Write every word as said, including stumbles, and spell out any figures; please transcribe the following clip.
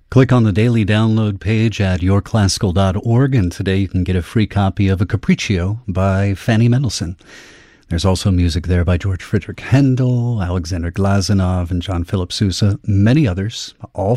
Click on the daily download page at your classical dot org, and today you can get a free copy of a Capriccio by Fanny Mendelssohn. There's also music there by George Friedrich Handel, Alexander Glazunov, and John Philip Sousa, many others, all